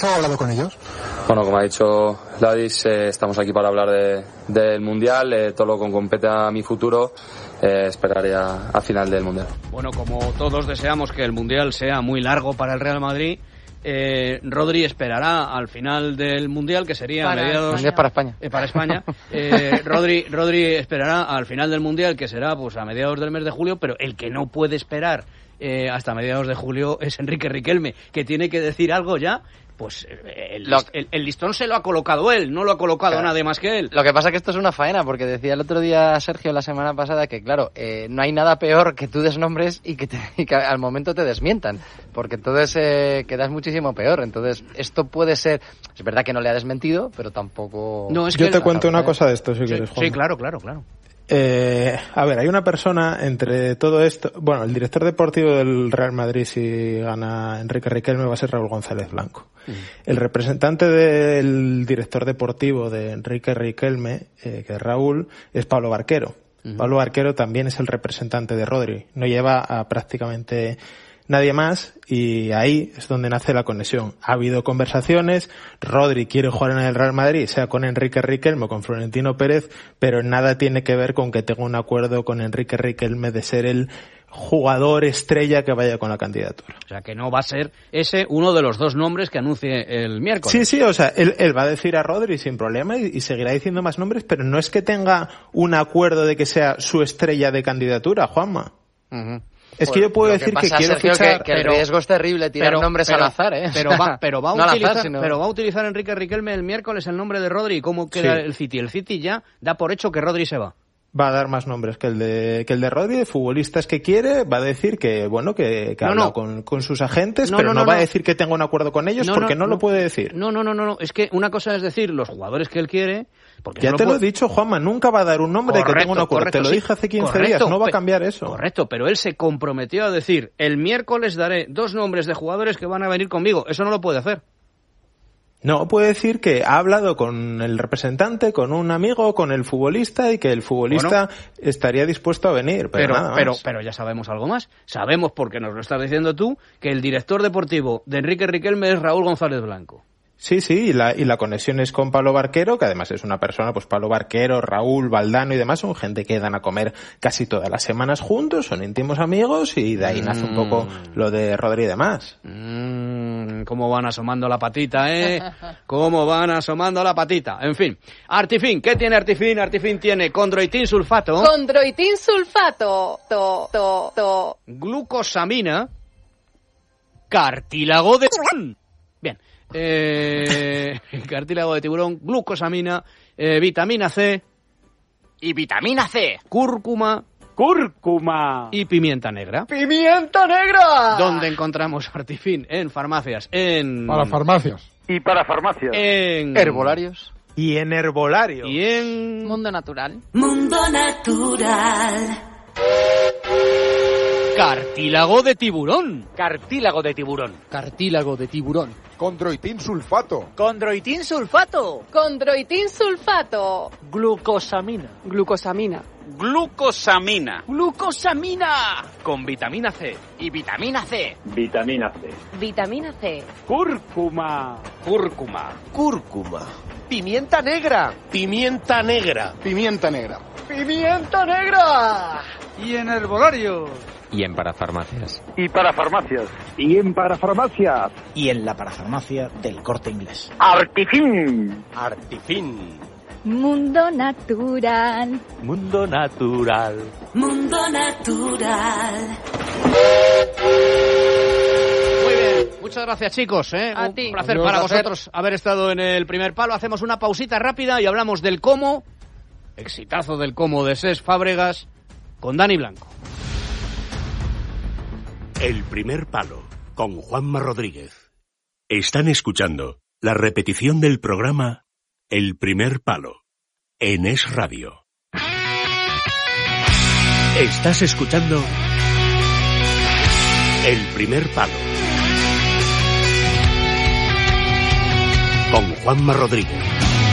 ¿Has hablado con ellos? Bueno, como ha dicho Ladis, estamos aquí para hablar del Mundial, todo lo que compete a mi futuro. Esperaré a final del Mundial. Bueno, como todos deseamos que el Mundial sea muy largo para el Real Madrid, Rodri esperará al final del Mundial, que sería para mediados... España. Para España. Para España. Rodri esperará al final del Mundial, que será pues a mediados del mes de julio, pero el que no puede esperar hasta mediados de julio es Enrique Riquelme, que tiene que decir algo ya. Pues el listón se lo ha colocado él, no lo ha colocado nadie más que él. Lo que pasa es que esto es una faena, porque decía el otro día Sergio la semana pasada que, claro, no hay nada peor que tú des nombres y que al momento te desmientan, porque entonces quedas muchísimo peor. Entonces, esto puede ser... Es verdad que no le ha desmentido, pero tampoco... No, es que yo te cuento una cosa de esto, si quieres, Juan. Sí, claro. A ver, hay una persona entre todo esto... Bueno, el director deportivo del Real Madrid, si gana Enrique Riquelme, va a ser Raúl González Blanco. El representante del director deportivo de Enrique Riquelme, que es Raúl, es Pablo Barquero. Pablo Barquero también es el representante de Rodri. No lleva a prácticamente nadie más, y ahí es donde nace la conexión. Ha habido conversaciones, Rodri quiere jugar en el Real Madrid, sea con Enrique Riquelme o con Florentino Pérez, pero nada tiene que ver con que tenga un acuerdo con Enrique Riquelme de ser el jugador estrella que vaya con la candidatura. O sea, que no va a ser ese uno de los dos nombres que anuncie el miércoles. Sí, o sea, él va a decir a Rodri sin problema y seguirá diciendo más nombres, pero no es que tenga un acuerdo de que sea su estrella de candidatura, Juanma. Es que yo puedo decir que quiero fichar... Que el riesgo es terrible tirar nombres al azar, ¿eh? Pero va a utilizar Enrique Riquelme el miércoles el nombre de Rodri. ¿Y cómo queda el City? El City ya da por hecho que Rodri se va. Va a dar más nombres que el de Rodri, de futbolistas que quiere. Va a decir que ha hablado con sus agentes, pero no va a decir que tenga un acuerdo con ellos porque no lo puede decir. No. Es que una cosa es decir los jugadores que él quiere... Ya te lo he dicho, Juanma, nunca va a dar un nombre de que tenga un acuerdo. Te lo dije hace 15 días, no va a cambiar eso. Correcto, pero él se comprometió a decir, el miércoles daré 2 nombres de jugadores que van a venir conmigo. Eso no lo puede hacer. No, puede decir que ha hablado con el representante, con un amigo, con el futbolista, y que el futbolista estaría dispuesto a venir, pero nada más. Pero ya sabemos algo más. Sabemos, porque nos lo estás diciendo tú, que el director deportivo de Enrique Riquelme es Raúl González Blanco. Sí, y la conexión es con Pablo Barquero, que además es una persona, pues Pablo Barquero, Raúl, Valdano y demás, son gente que dan a comer casi todas las semanas juntos, son íntimos amigos, y de ahí nace un poco lo de Rodri y demás. Cómo van asomando la patita, Cómo van asomando la patita. En fin, Artifin, ¿qué tiene Artifin? Artifin tiene condroitin sulfato. Condroitin sulfato. Glucosamina. Cartílago de... Bien. Cartílago de tiburón, glucosamina, vitamina C. Y vitamina C. Cúrcuma. Y pimienta negra. ¡Pimienta negra! ¿Dónde encontramos Artifin? En farmacias. Para farmacias. Y para farmacias. En herbolarios. Y en herbolario. Y en... Mundo Natural. Mundo Natural. Cartílago de tiburón. Cartílago de tiburón. Cartílago de tiburón. Condroitin sulfato. Condroitin sulfato. Condroitin sulfato. Glucosamina. Glucosamina. Glucosamina. Glucosamina. Con vitamina C. Y vitamina C. Vitamina C. Vitamina C. Cúrcuma. Pimienta negra. Pimienta negra. Pimienta negra. ¡Pimienta negra! Y en herbolario. Y en parafarmacias. Y para farmacias. Y en parafarmacias. Y en la parafarmacia del Corte Inglés. Artifin. Mundo Natural. Mundo Natural. Mundo Natural. Muy bien, muchas gracias, chicos. A Un ti. placer para vosotros haber estado en el primer palo. Hacemos una pausita rápida y hablamos del cómo. Exitazo del cómo de Cesc Fábregas con Dani Blanco. El primer palo, con Juanma Rodríguez. Están escuchando la repetición del programa El primer palo, en Es Radio. Estás escuchando El primer palo, con Juanma Rodríguez.